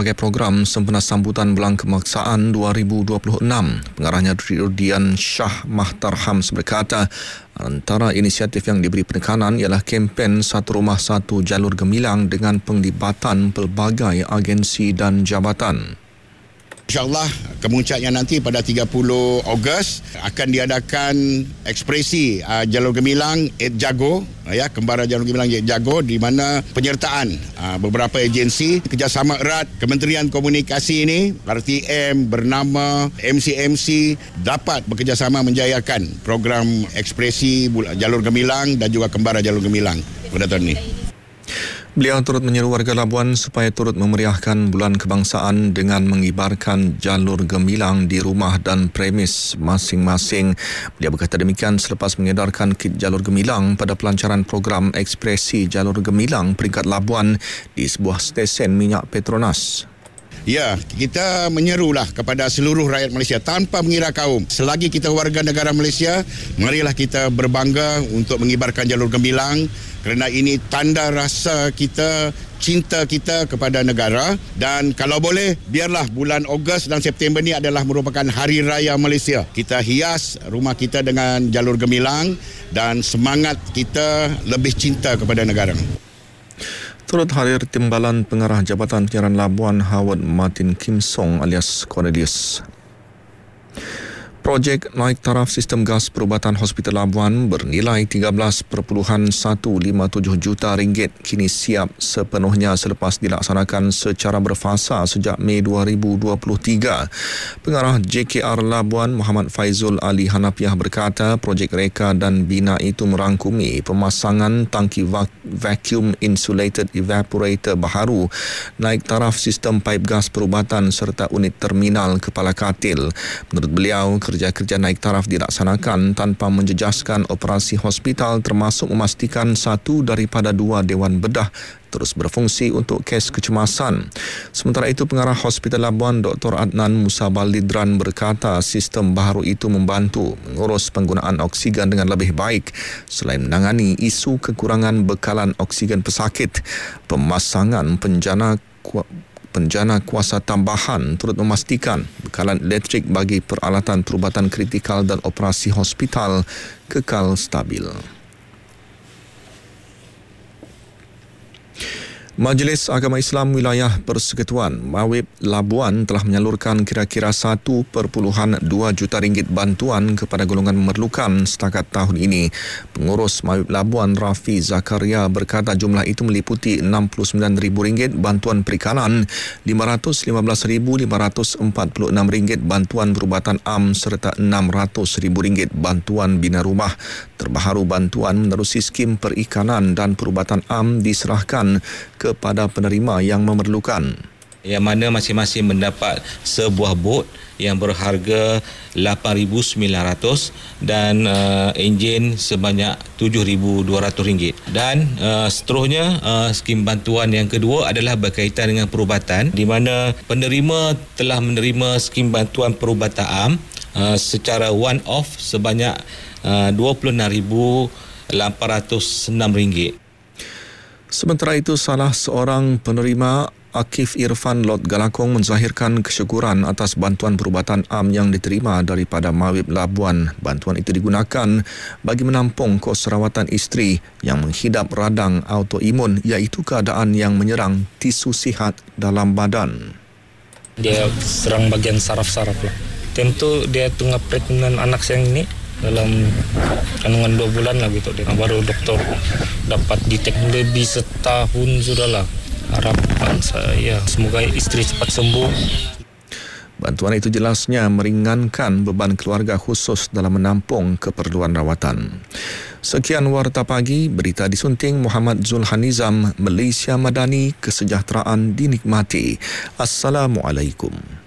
sebagai program sempena sambutan Bulan Kebangsaan 2026. Pengarahnya Dian Shah Mahtarham berkata, antara inisiatif yang diberi penekanan ialah kempen Satu Rumah Satu Jalur Gemilang dengan penglibatan pelbagai agensi dan jabatan. InsyaAllah kemuncaknya nanti pada 30 Ogos akan diadakan ekspresi Jalur Gemilang Eid Jago, kembara Jalur Gemilang Eid Jago, di mana penyertaan beberapa agensi kerjasama erat Kementerian Komunikasi ini, RTM bernama MCMC, dapat bekerjasama menjayakan program ekspresi Jalur Gemilang dan juga kembara Jalur Gemilang pada tahun ini. Beliau turut menyeru warga Labuan supaya turut memeriahkan Bulan Kebangsaan dengan mengibarkan jalur gemilang di rumah dan premis masing-masing. Beliau berkata demikian selepas mengedarkan kit jalur gemilang pada pelancaran program ekspresi jalur gemilang peringkat Labuan di sebuah stesen minyak Petronas. Ya, kita menyerulah kepada seluruh rakyat Malaysia tanpa mengira kaum. Selagi kita warga negara Malaysia, marilah kita berbangga untuk mengibarkan jalur gemilang kerana ini tanda rasa kita, cinta kita kepada negara, dan kalau boleh, biarlah bulan Ogos dan September ini adalah merupakan Hari Raya Malaysia. Kita hias rumah kita dengan jalur gemilang dan semangat kita lebih cinta kepada negara. Turut hadir Timbalan Pengarah Jabatan Penyiaran Labuan Howard Martin Kim Song alias Cornelius. Projek naik taraf sistem gas perubatan Hospital Labuan bernilai 13.157 juta ringgit kini siap sepenuhnya selepas dilaksanakan secara berfasa sejak Mei 2023. Pengarah JKR Labuan Muhammad Faizul Ali Hanafiah berkata projek reka dan bina itu merangkumi pemasangan tangki vacuum insulated evaporator baharu, naik taraf sistem paip gas perubatan serta unit terminal kepala katil. Menurut beliau, kerja-kerja naik taraf dilaksanakan tanpa menjejaskan operasi hospital termasuk memastikan satu daripada dua dewan bedah terus berfungsi untuk kes kecemasan. Sementara itu, Pengarah Hospital Labuan Dr. Adnan Musa Balidran berkata sistem baharu itu membantu mengurus penggunaan oksigen dengan lebih baik selain menangani isu kekurangan bekalan oksigen pesakit. Pemasangan penjana kuasa tambahan turut memastikan bekalan elektrik bagi peralatan perubatan kritikal dan operasi hospital kekal stabil. Majlis Agama Islam Wilayah Persekutuan Mawib Labuan telah menyalurkan kira-kira 1.2 juta ringgit bantuan kepada golongan memerlukan setakat tahun ini. Pengurus Mawib Labuan Rafi Zakaria berkata jumlah itu meliputi RM69,000 bantuan perikanan, RM515,546 bantuan perubatan am serta RM600,000 bantuan bina rumah. Terbaharu bantuan menerusi skim perikanan dan perubatan am diserahkan kepada penerima yang memerlukan. Yang mana masing-masing mendapat sebuah bot yang berharga RM8,900 dan enjin sebanyak RM7,200. Dan seterusnya skim bantuan yang kedua adalah berkaitan dengan perubatan, di mana penerima telah menerima skim bantuan perubatan am secara one off sebanyak RM26,806. Sementara itu, salah seorang penerima Akif Irfan Lot Galakong menzahirkan kesyukuran atas bantuan perubatan am yang diterima daripada Mawib Labuan. Bantuan itu digunakan bagi menampung kos rawatan isteri yang menghidap radang autoimun, iaitu keadaan yang menyerang tisu sihat dalam badan. Dia serang bagian saraf-saraf lah. Tentu dia tengah pregnant anak saya ini dalam kandungan 2 bulan lah gitu. Baru doktor dapat detect lebih setahun sudahlah. Harapan saya semoga isteri cepat sembuh. Bantuan itu jelasnya meringankan beban keluarga khusus dalam menampung keperluan rawatan. Sekian Warta Pagi, berita disunting Muhammad Zulhanizam, Malaysia Madani, kesejahteraan dinikmati. Assalamualaikum.